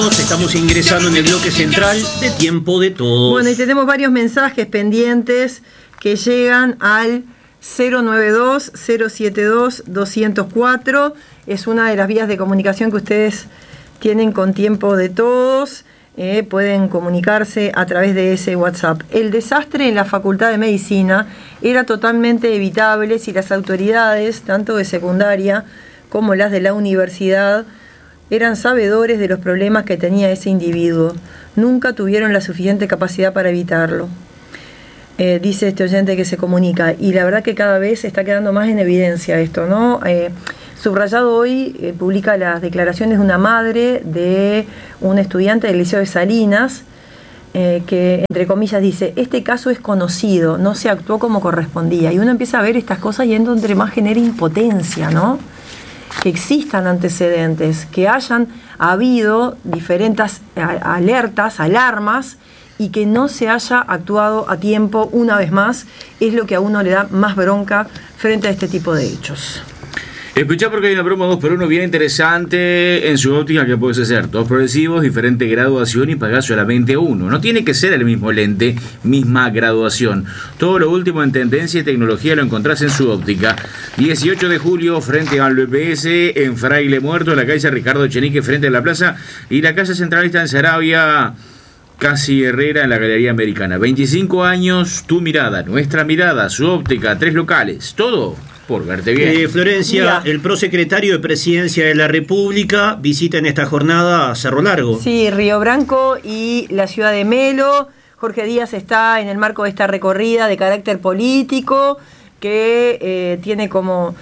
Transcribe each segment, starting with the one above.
Estamos ingresando en el bloque central de Tiempo de Todos. Bueno, y tenemos varios mensajes pendientes que llegan al 092-072-204. Es una de las vías de comunicación que ustedes tienen con Tiempo de Todos. Pueden comunicarse a través de ese WhatsApp. El desastre en la Facultad de Medicina era totalmente evitable si las autoridades, tanto de secundaria como las de la universidad, eran sabedores de los problemas que tenía ese individuo. Nunca tuvieron la suficiente capacidad para evitarlo. Dice este oyente que se comunica. Y la verdad que cada vez está quedando más en evidencia esto, ¿no? Subrayado hoy publica las declaraciones de una madre de un estudiante del Liceo de Salinas, que, entre comillas, dice: este caso es conocido, no se actuó como correspondía. Y uno empieza a ver estas cosas y entre más genera impotencia, ¿no? Que existan antecedentes, que hayan habido diferentes alertas, alarmas, y que no se haya actuado a tiempo una vez más, es lo que a uno le da más bronca frente a este tipo de hechos. Escuchá, porque hay una promo 2x1 bien interesante en su óptica, que puedes hacer 2 progresivos, diferente graduación, y pagás solamente uno. No tiene que ser el mismo lente, misma graduación. Todo lo último en tendencia y tecnología lo encontrás en su óptica. 18 de julio, frente al BPS, en Fraile Muerto, en la calle Ricardo Echenique, frente a la plaza, y la casa centralista en Saravia, Casi Herrera, en la Galería Americana. 25 años, tu mirada, nuestra mirada, su óptica, 3 locales, todo por verte bien. Florencia, Mira, el prosecretario de Presidencia de la República visita en esta jornada Cerro Largo. Sí, Río Branco y la ciudad de Melo. Jorge Díaz está en el marco de esta recorrida de carácter político que tiene como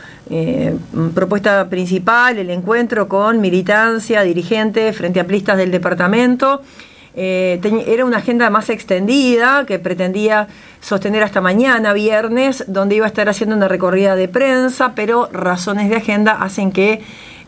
propuesta principal el encuentro con militancia, dirigentes, frente amplistas del departamento. Era una agenda más extendida que pretendía sostener hasta mañana, viernes, donde iba a estar haciendo una recorrida de prensa, pero razones de agenda hacen que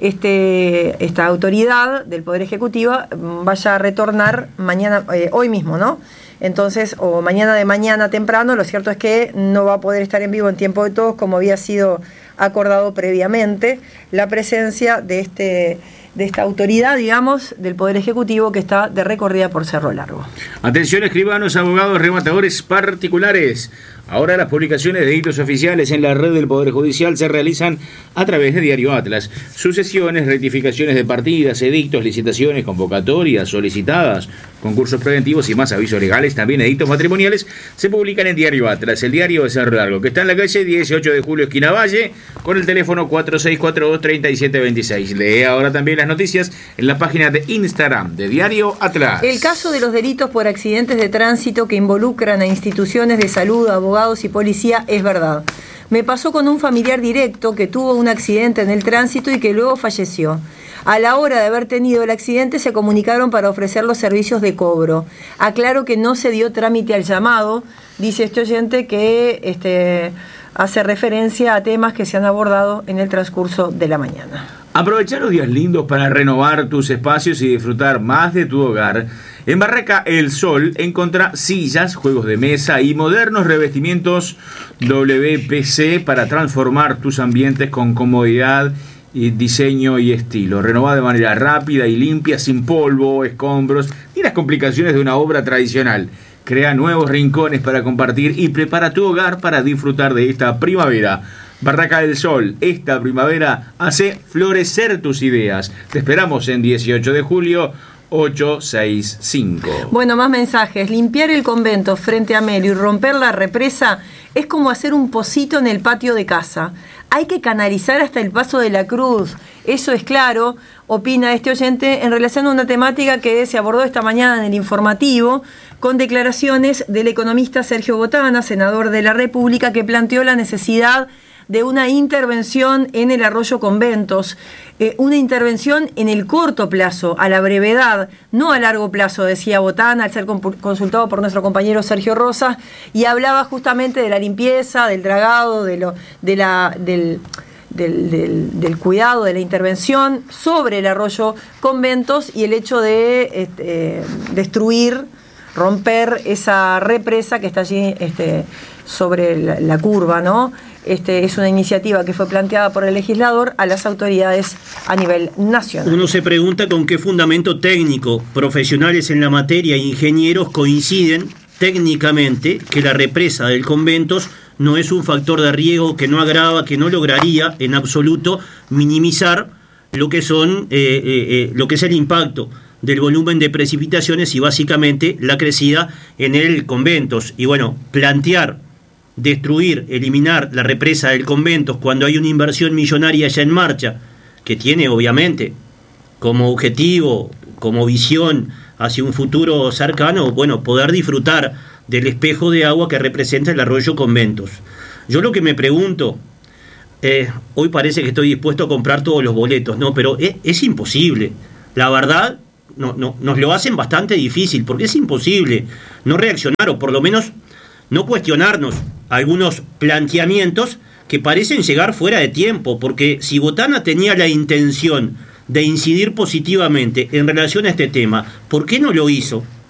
esta autoridad del Poder Ejecutivo vaya a retornar mañana, hoy mismo, ¿no? Entonces, o mañana de mañana temprano. Lo cierto es que no va a poder estar en vivo en Tiempo de Todos, como había sido acordado previamente, la presencia de esta autoridad, digamos, del Poder Ejecutivo, que está de recorrida por Cerro Largo. Atención, escribanos, abogados, rematadores particulares. Ahora las publicaciones de edictos oficiales en la red del Poder Judicial se realizan a través de Diario Atlas. Sucesiones, rectificaciones de partidas, edictos, licitaciones, convocatorias solicitadas, concursos preventivos y más avisos legales, también edictos matrimoniales, se publican en Diario Atlas, el diario de Cerro Largo, que está en la calle 18 de julio, esquina Valle, con el teléfono 4642-3726. Lee ahora también las noticias en la página de Instagram de Diario Atlas. El caso de los delitos por accidentes de tránsito que involucran a instituciones de salud, abogados y policía es verdad. Me pasó con un familiar directo que tuvo un accidente en el tránsito y que luego falleció. A la hora de haber tenido el accidente se comunicaron para ofrecer los servicios de cobro. Aclaro que no se dio trámite al llamado, dice este oyente, que hace referencia a temas que se han abordado en el transcurso de la mañana. Aprovechar los días lindos para renovar tus espacios y disfrutar más de tu hogar. En Barraca El Sol encontrá sillas, juegos de mesa y modernos revestimientos WPC para transformar tus ambientes con comodidad, y diseño y estilo. Renová de manera rápida y limpia, sin polvo, escombros ni las complicaciones de una obra tradicional. Crea nuevos rincones para compartir y prepara tu hogar para disfrutar de esta primavera. Barraca del Sol, esta primavera hace florecer tus ideas. Te esperamos en 18 de julio, 865. Bueno, más mensajes. Limpiar el convento frente a Melo y romper la represa es como hacer un pocito en el patio de casa. Hay que canalizar hasta el Paso de la Cruz. Eso es claro, opina este oyente, en relación a una temática que se abordó esta mañana en el informativo, con declaraciones del economista Sergio Botana, senador de la República, que planteó la necesidad de una intervención en el arroyo Conventos, una intervención en el corto plazo, a la brevedad, no a largo plazo, decía Botana, al ser consultado por nuestro compañero Sergio Rosas, y hablaba justamente de la limpieza, del dragado, del cuidado, de la intervención sobre el arroyo Conventos y el hecho de destruir, romper esa represa que está allí sobre la curva, ¿no? es una iniciativa que fue planteada por el legislador a las autoridades a nivel nacional. Uno se pregunta con qué fundamento técnico profesionales en la materia e ingenieros coinciden técnicamente que la represa del Conventos no es un factor de riesgo que no agrava, que no lograría en absoluto minimizar lo que son lo que es el impacto del volumen de precipitaciones y básicamente la crecida en el Conventos. Y bueno, plantear destruir, eliminar la represa del Conventos cuando hay una inversión millonaria ya en marcha, que tiene obviamente como objetivo, como visión hacia un futuro cercano, bueno, poder disfrutar del espejo de agua que representa el arroyo Conventos. Yo lo que me pregunto, hoy parece que estoy dispuesto a comprar todos los boletos, ¿no? Pero es imposible. La verdad, nos lo hacen bastante difícil, porque es imposible no reaccionar, o por lo menos no cuestionarnos algunos planteamientos que parecen llegar fuera de tiempo, porque si Botana tenía la intención de incidir positivamente en relación a este tema, ¿por qué no lo hizo?